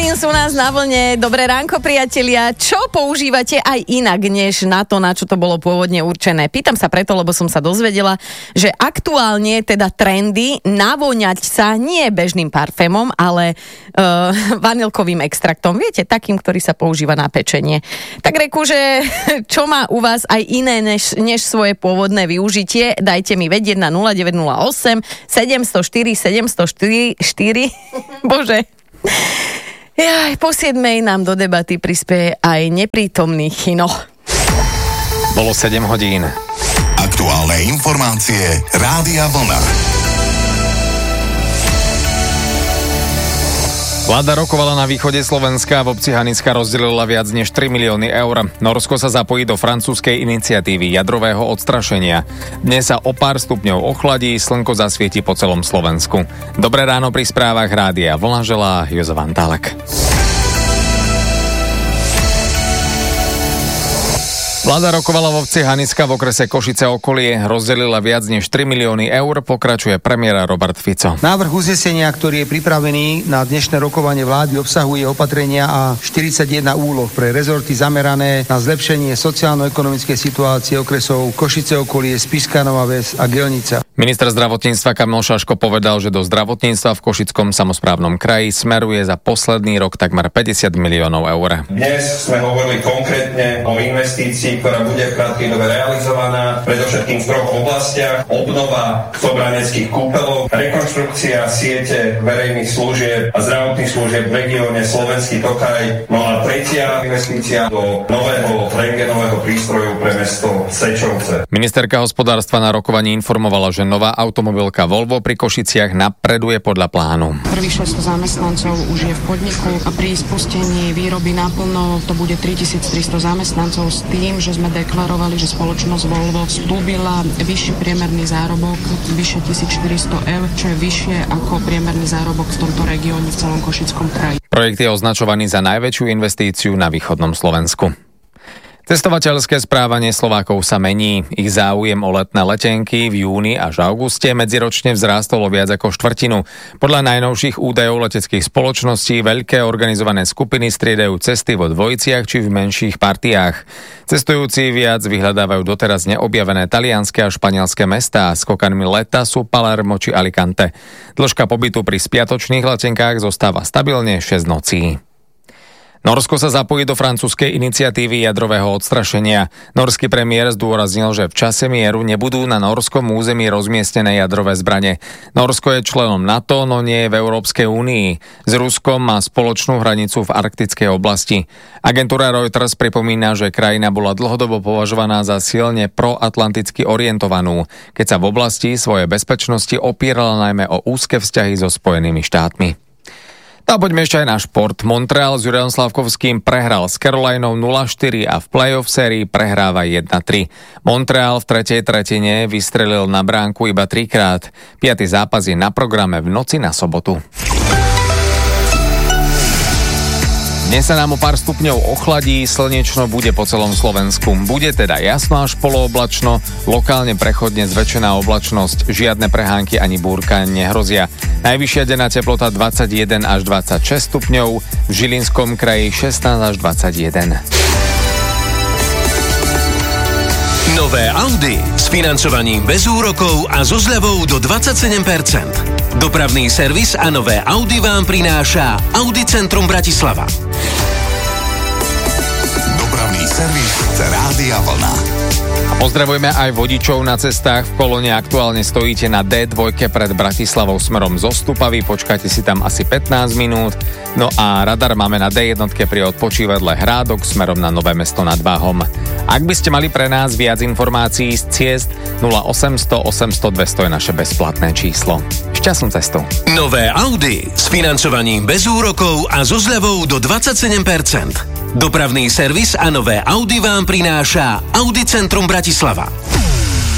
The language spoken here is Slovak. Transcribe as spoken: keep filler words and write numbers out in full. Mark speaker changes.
Speaker 1: Jeans u nás na vlne. Dobré ránko, priatelia. Čo používate aj inak, než na to, na čo to bolo pôvodne určené? Pýtam sa preto, lebo som sa dozvedela, že aktuálne teda trendy navoňať sa nie bežným parfémom, ale uh, vanilkovým extraktom. Viete, takým, ktorý sa používa na pečenie. Tak reku, že čo má u vás aj iné, než, než svoje pôvodné využitie, dajte mi vedieť na nula deväť nula osem sedem nula štyri sedem nula štyri. Bože. Jaj, po siedmej nám do debaty prispieje aj neprítomný Chino.
Speaker 2: Bolo sedem hodín.
Speaker 3: Aktuálne informácie Rádia Vlna.
Speaker 2: Vláda rokovala na východe Slovenska, v obci Hanicka rozdelila viac než tri milióny eur. Norsko sa zapojí do francúzskej iniciatívy jadrového odstrašenia. Dnes sa o pár stupňov ochladí, slnko zasvieti po celom Slovensku. Dobré ráno pri správach Rádia Vlna želá Jozef Antálek. Vláda rokovala v obci Hanicka v okrese Košice okolie, rozdelila viac než tri milióny eur, pokračuje premiér Robert Fico.
Speaker 4: Návrh uznesenia, ktorý je pripravený na dnešné rokovanie vlády, obsahuje opatrenia a štyridsaťjeden úloh pre rezorty zamerané na zlepšenie sociálno-ekonomickej situácie okresov Košice okolie, Spišská Nová Ves a Gelnica.
Speaker 2: Minister zdravotníctva Kamil Šaško povedal, že do zdravotníctva v Košickom samosprávnom kraji smeruje za posledný rok takmer päťdesiat miliónov eur.
Speaker 5: Dnes sme hovorili konkrétne o investícii, ktorá bude v krátkej dobe realizovaná, predovšetkým v troch oblastiach. Obnova sobraneckých kúpeľov, rekonštrukcia siete verejných služieb a zdravotných služieb v regióne Slovenský Tokaj. No a tretia investícia do nového rentgenového prístroju pre mesto Sečovce.
Speaker 2: Ministerka hospodárstva na rokovaní informovala, že nová automobilka Volvo pri Košiciach napreduje podľa plánu.
Speaker 6: Prvých šesťsto zamestnancov už je v podniku a pri spustení výroby naplno to bude tritisíctristo zamestnancov s tým, že sme deklarovali, že spoločnosť Volvo slúbila vyšší priemerný zárobok, vyššie tisícštyristo eur, čo je vyššie ako priemerný zárobok v tomto regióne v celom Košickom kraji.
Speaker 2: Projekt je označovaný za najväčšiu investíciu na východnom Slovensku. Cestovateľské správanie Slovákov sa mení. Ich záujem o letné letenky v júni až auguste medziročne vzrástol o viac ako štvrtinu. Podľa najnovších údajov leteckých spoločností veľké organizované skupiny striedajú cesty vo dvojiciach či v menších partiách. Cestujúci viac vyhľadávajú doteraz neobjavené talianske a španielske mestá. Skokanmi leta sú Palermo či Alicante. Dĺžka pobytu pri spiatočných letenkách zostáva stabilne šesť nocí. Norsko sa zapojí do francúzskej iniciatívy jadrového odstrašenia. Norský premiér zdôraznil, že v čase mieru nebudú na norskom území rozmiestnené jadrové zbrane. Norsko je členom NATO, no nie je v Európskej únii. S Ruskom má spoločnú hranicu v arktickej oblasti. Agentúra Reuters pripomína, že krajina bola dlhodobo považovaná za silne proatlanticky orientovanú, keď sa v oblasti svojej bezpečnosti opierala najmä o úzke vzťahy so Spojenými štátmi. A poďme ešte aj na šport. Montreal s Jurajom Slavkovským prehral s Carolinou nula štyri a v play-off sérii prehráva jedna tri. Montreal v tretej tretine vystrelil na bránku iba trikrát. Piaty zápas je na programe v noci na sobotu. Dnes sa nám o pár stupňov ochladí, slnečno bude po celom Slovensku. Bude teda jasno až polooblačno, lokálne prechodne zväčšená oblačnosť, žiadne prehánky ani búrka nehrozia. Najvyššia denná teplota dvadsaťjeden až dvadsaťšesť stupňov, v Žilinskom kraji šestnásť až dvadsaťjeden.
Speaker 7: Nové Audi s financovaním bez úrokov a so zľavou do dvadsaťsedem percent. Dopravný servis a nové Audi vám prináša Audi Centrum Bratislava.
Speaker 3: Dopravný servis Rádia Vlna.
Speaker 2: Pozdravujeme aj vodičov na cestách. V kolóne aktuálne stojíte na dé dva pred Bratislavou smerom zo Stupavy. Počkajte si tam asi pätnásť minút. No a radar máme na dé jedna pri odpočívadle Hrádok smerom na Nové Mesto nad Váhom. Ak by ste mali pre nás viac informácií z ciest, nula osemsto osemsto dvesto je naše bezplatné číslo. Šťastnú cestu.
Speaker 7: Nové Audi s financovaním bez úrokov a so zľavou do dvadsaťsedem percent. Dopravný servis a nové Audi vám prináša Audi Centrum Bratislava.